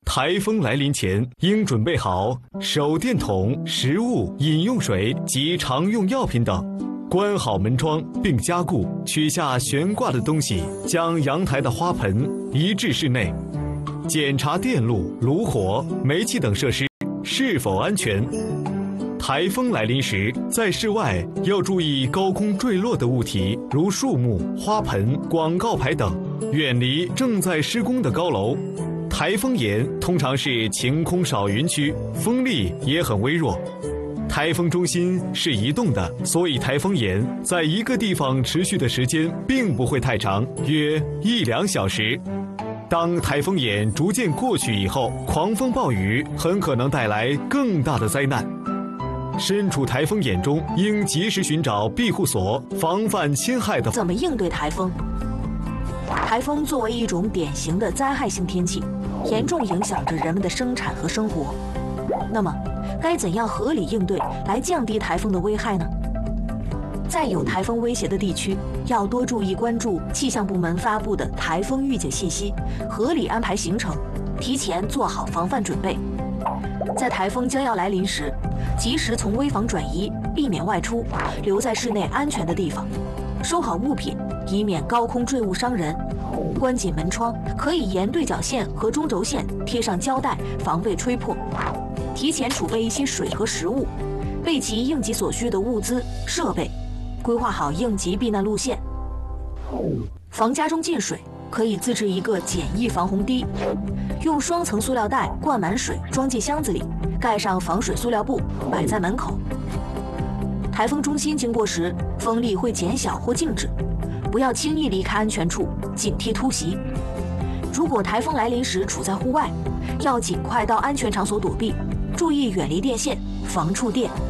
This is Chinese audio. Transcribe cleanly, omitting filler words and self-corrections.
台风来临前，应准备好手电筒、食物、饮用水及常用药品等，关好门窗并加固，取下悬挂的东西，将阳台的花盆移至室内，检查电路、炉火、煤气等设施是否安全。台风来临时，在室外要注意高空坠落的物体，如树木、花盆、广告牌等，远离正在施工的高楼。台风眼通常是晴空少云区，风力也很微弱。台风中心是移动的，所以台风眼在一个地方持续的时间并不会太长，约1-2小时。当台风眼逐渐过去以后，狂风暴雨很可能带来更大的灾难。身处台风眼中，应及时寻找庇护所，防范侵害的。 怎么应对台风？台风作为一种典型的灾害性天气，严重影响着人们的生产和生活。那么，该怎样合理应对来降低台风的危害呢？在有台风威胁的地区，要多注意关注气象部门发布的台风预警信息，合理安排行程，提前做好防范准备。在台风将要来临时，及时从危房转移，避免外出，留在室内安全的地方，收好物品，以免高空坠物伤人。关紧门窗，可以沿对角线和中轴线贴上胶带，防备吹破。提前储备一些水和食物，备齐应急所需的物资设备，规划好应急避难路线。防家中进水，可以自制一个简易防洪堤，用双层塑料袋灌满水，装进箱子里，盖上防水塑料布，摆在门口。台风中心经过时，风力会减小或静止，不要轻易离开安全处，警惕突袭。如果台风来临时处在户外，要尽快到安全场所躲避，注意远离电线，防触电。